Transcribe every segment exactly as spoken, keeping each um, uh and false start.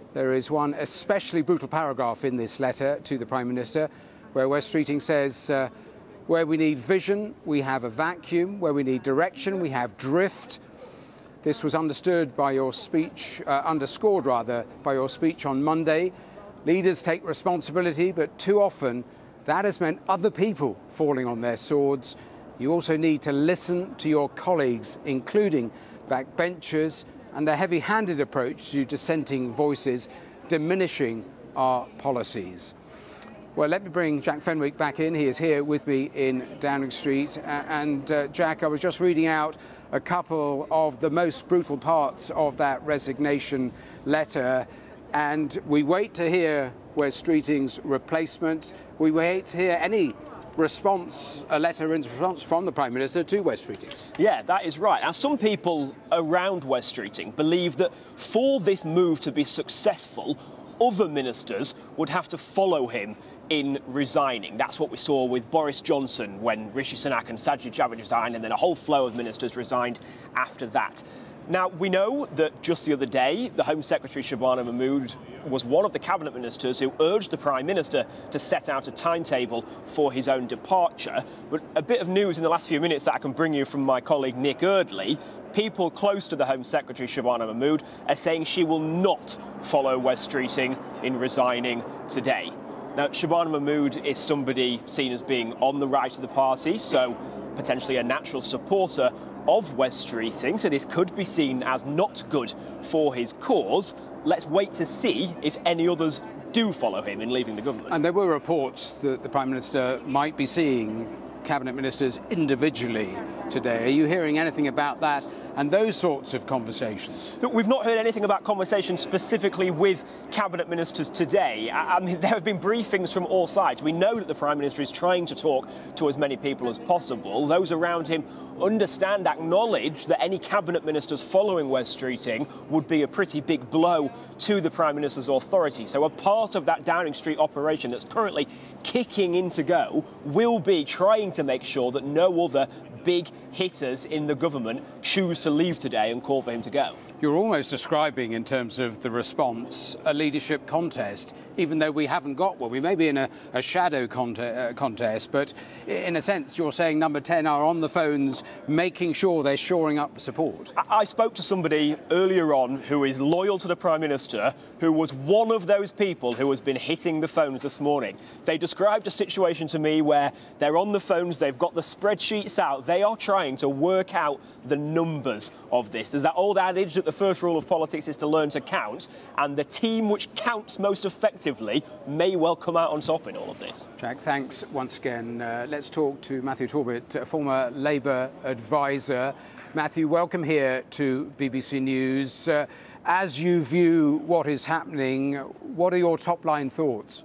There is one especially brutal paragraph in this letter to the Prime Minister where Wes Streeting says, uh, where we need vision, we have a vacuum. Where we need direction, we have drift. This was understood by your speech, uh, underscored rather, by your speech on Monday. Leaders take responsibility, but too often that has meant other people falling on their swords. You also need to listen to your colleagues, including backbenchers, and their heavy-handed approach to dissenting voices, diminishing our policies. Well, let me bring Jack Fenwick back in. He is here with me in Downing Street. And uh, Jack, I was just reading out a couple of the most brutal parts of that resignation letter. And we wait to hear Wes Streeting's replacement. We wait to hear any response, a letter in response from the Prime Minister to Wes Streeting. Yeah, that is right. And some people around Wes Streeting believe that for this move to be successful, other ministers would have to follow him in resigning. That's what we saw with Boris Johnson when Rishi Sunak and Sajid Javid resigned, and then a whole flow of ministers resigned after that. Now, we know that just the other day, the Home Secretary Shabana Mahmood was one of the cabinet ministers who urged the Prime Minister to set out a timetable for his own departure. But a bit of news in the last few minutes that I can bring you from my colleague Nick Eardley. People close to the Home Secretary Shabana Mahmood are saying she will not follow Wes Streeting in resigning today. Now, Shabana Mahmood is somebody seen as being on the right of the party, so potentially a natural supporter of Wes Streeting, so this could be seen as not good for his cause. Let's wait to see if any others do follow him in leaving the government. And there were reports that the Prime Minister might be seeing cabinet ministers individually today. Are you hearing anything about that and those sorts of conversations? Look, we've not heard anything about conversations specifically with cabinet ministers today. I mean, there have been briefings from all sides. We know that the Prime Minister is trying to talk to as many people as possible. Those around him understand, acknowledge that any cabinet ministers following Wes Streeting would be a pretty big blow to the Prime Minister's authority. So a part of that Downing Street operation that's currently kicking into go will be trying to make sure that no other big hitters in the government choose to leave today and call for him to go. You're almost describing, in terms of the response, a leadership contest, even though we haven't got one. We may be in a, a shadow conte uh, contest, but in a sense, you're saying Number ten are on the phones, making sure they're shoring up support. I, I spoke to somebody earlier on who is loyal to the Prime Minister, who was one of those people who has been hitting the phones this morning. They described a situation to me where they're on the phones, they've got the spreadsheets out, they are trying to work out the numbers of this. There's that old adage that the first rule of politics is to learn to count, and the team which counts most effectively may well come out on top in all of this. Jack, thanks once again. Uh, let's talk to Matthew Talbot, a former Labour advisor. Matthew, welcome here to B B C News. Uh, as you view what is happening, what are your top-line thoughts?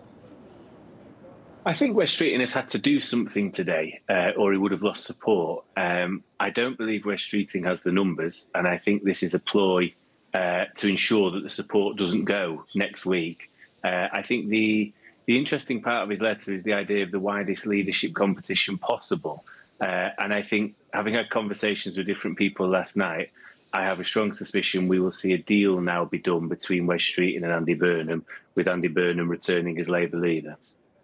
I think Wes Streeting has had to do something today, uh, or he would have lost support. Um, I don't believe Wes Streeting has the numbers, and I think this is a ploy uh, to ensure that the support doesn't go next week. Uh, I think the the interesting part of his letter is the idea of the widest leadership competition possible. Uh, and I think, having had conversations with different people last night, I have a strong suspicion we will see a deal now be done between Wes Streeting and Andy Burnham, with Andy Burnham returning as Labour leader.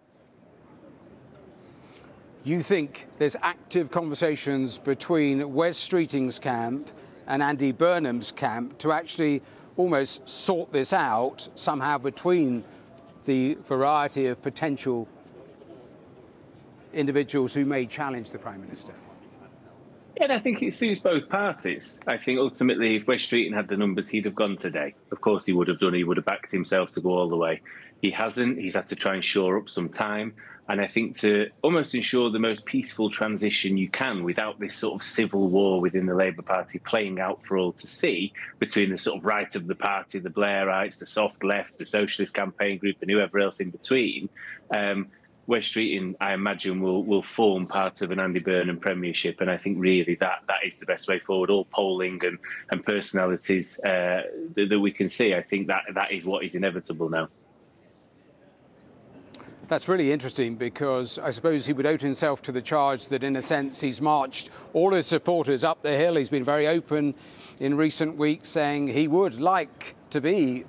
You think there's active conversations between Wes Streeting's camp and Andy Burnham's camp to actually almost sort this out somehow between the variety of potential individuals who may challenge the Prime Minister? Yeah, and I think it suits both parties. I think ultimately, if Wes Streeting had the numbers, he'd have gone today. Of course he would have done. He would have backed himself to go all the way. He hasn't. He's had to try and shore up some time. And I think to almost ensure the most peaceful transition you can without this sort of civil war within the Labour Party playing out for all to see between the sort of right of the party, the Blairites, the soft left, the Socialist Campaign Group and whoever else in between, um, Wes Streeting, I imagine, will will form part of an Andy Burnham premiership. And I think really that that is the best way forward. All polling and, and personalities uh, that, that we can see, I think that that is what is inevitable now. That's really interesting, because I suppose he would owe himself to the charge that, in a sense, he's marched all his supporters up the hill. He's been very open in recent weeks, saying he would like to be